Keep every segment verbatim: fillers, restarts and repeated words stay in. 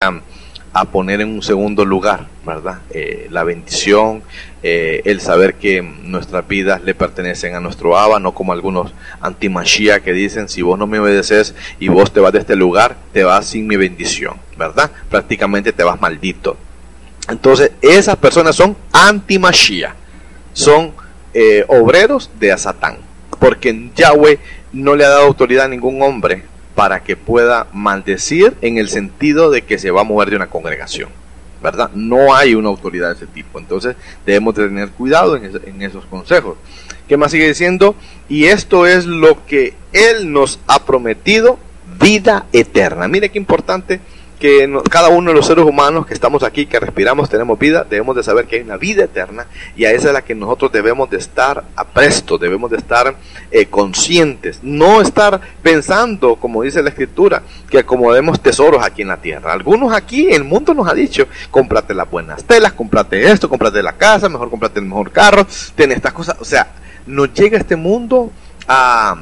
a poner en un segundo lugar, ¿verdad? Eh, la bendición, eh, el saber que nuestras vidas le pertenecen a nuestro Abba, no como algunos anti-Mashiach que dicen, si vos no me obedeces y vos te vas de este lugar, te vas sin mi bendición, ¿verdad? Prácticamente te vas maldito. Entonces, esas personas son anti-Mashiach, son eh, obreros de Satán, porque Yahweh no le ha dado autoridad a ningún hombre para que pueda maldecir en el sentido de que se va a mover de una congregación, ¿verdad? No hay una autoridad de ese tipo. Entonces debemos de tener cuidado en, es, en esos consejos. ¿Qué más sigue diciendo? Y esto es lo que Él nos ha prometido, vida eterna. Mire qué importante que no, cada uno de los seres humanos que estamos aquí, que respiramos, tenemos vida, debemos de saber que hay una vida eterna, y a esa es la que nosotros debemos de estar apresto, debemos de estar eh, conscientes, no estar pensando, como dice la Escritura, que acomodemos tesoros aquí en la tierra. Algunos aquí, el mundo nos ha dicho, cómprate las buenas telas, cómprate esto, cómprate la casa, mejor cómprate el mejor carro, ten estas cosas. O sea, nos llega este mundo a...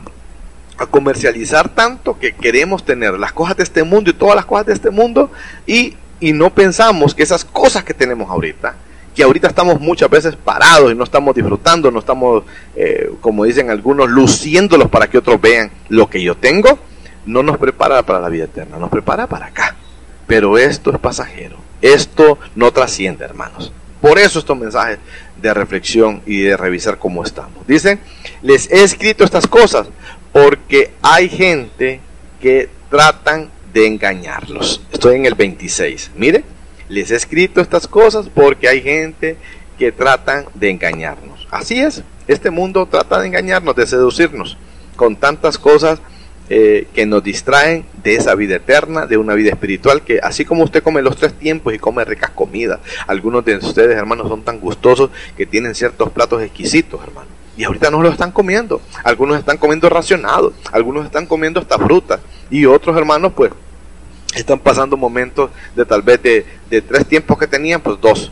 a comercializar tanto que queremos tener las cosas de este mundo y todas las cosas de este mundo, y, y no pensamos que esas cosas que tenemos ahorita, que ahorita estamos muchas veces parados y no estamos disfrutando, no estamos, eh, como dicen algunos, luciéndolos para que otros vean lo que yo tengo, no nos prepara para la vida eterna, nos prepara para acá. Pero esto es pasajero, esto no trasciende, hermanos. Por eso estos mensajes de reflexión y de revisar cómo estamos. Dicen, les he escrito estas cosas porque hay gente que tratan de engañarlos. Estoy en el veintiséis. Mire, les he escrito estas cosas porque hay gente que tratan de engañarnos. Así es, este mundo trata de engañarnos, de seducirnos con tantas cosas eh, que nos distraen de esa vida eterna, de una vida espiritual, que así como usted come los tres tiempos y come ricas comidas, algunos de ustedes, hermanos, son tan gustosos que tienen ciertos platos exquisitos, hermanos. Y ahorita no lo están comiendo. Algunos están comiendo racionados, algunos están comiendo hasta frutas, y otros, hermanos, pues están pasando momentos de tal vez de, de tres tiempos que tenían, pues dos,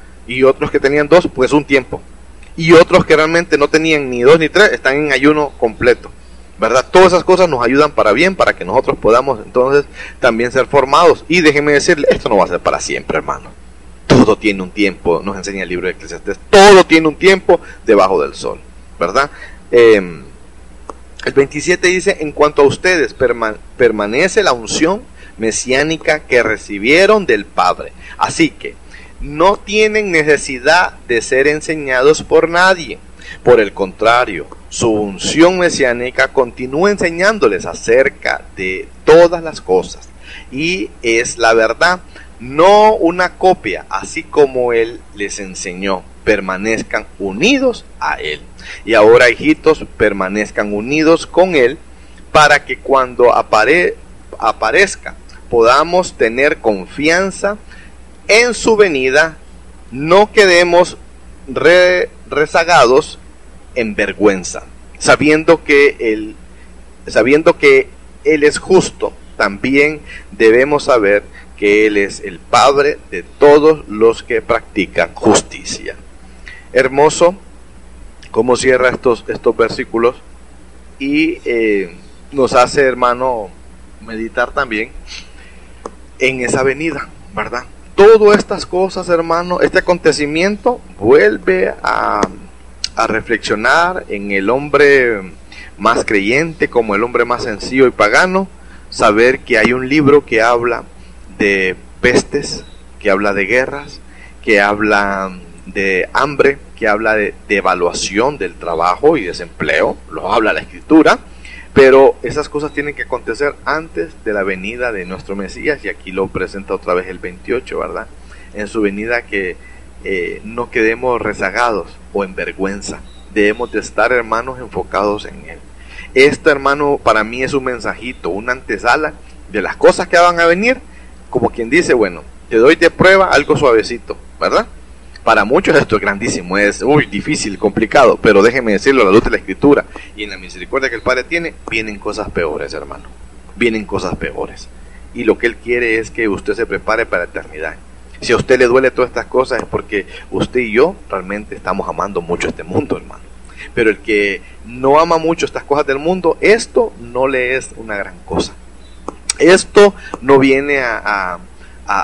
y otros que tenían dos, pues un tiempo, y otros que realmente no tenían ni dos ni tres, están en ayuno completo, ¿verdad? Todas esas cosas nos ayudan para bien, para que nosotros podamos entonces también ser formados. Y déjeme decirle, esto no va a ser para siempre, hermano. Todo tiene un tiempo, nos enseña el libro de Eclesiastés, todo tiene un tiempo debajo del sol, ¿verdad? Eh, el veintisiete dice, en cuanto a ustedes, perma- permanece la unción mesiánica que recibieron del Padre. Así que no tienen necesidad de ser enseñados por nadie. Por el contrario, su unción mesiánica continúa enseñándoles acerca de todas las cosas. Y es la verdad, no una copia, así como Él les enseñó. Permanezcan unidos a Él. Y ahora, hijitos, permanezcan unidos con Él, para que cuando apare- aparezca podamos tener confianza en su venida, no quedemos re- rezagados en vergüenza, sabiendo que él, sabiendo que Él es justo. También debemos saber que Él es el Padre de todos los que practican justicia. Hermoso cómo cierra estos, estos versículos, y eh, nos hace, hermano, meditar también en esa venida, ¿verdad? Todas estas cosas, hermano, este acontecimiento vuelve a, a reflexionar en el hombre más creyente como el hombre más sencillo y pagano, saber que hay un libro que habla de pestes, que habla de guerras, que habla de hambre, que habla de devaluación del trabajo y desempleo, lo habla la Escritura. Pero esas cosas tienen que acontecer antes de la venida de nuestro Mesías, y aquí lo presenta otra vez el veintiocho, ¿verdad? En su venida, que eh, no quedemos rezagados o en vergüenza. Debemos de estar, hermanos, enfocados en Él. Esto, hermano, para mí es un mensajito, una antesala de las cosas que van a venir, como quien dice, bueno, te doy de prueba algo suavecito, ¿verdad? Para muchos esto es grandísimo, es uy, difícil, complicado, pero déjenme decirlo, a la luz de la Escritura y en la misericordia que el Padre tiene, vienen cosas peores, hermano, vienen cosas peores, y lo que Él quiere es que usted se prepare para la eternidad. Si a usted le duele todas estas cosas es porque usted y yo realmente estamos amando mucho este mundo, hermano. Pero el que no ama mucho estas cosas del mundo, esto no le es una gran cosa. Esto no viene a, a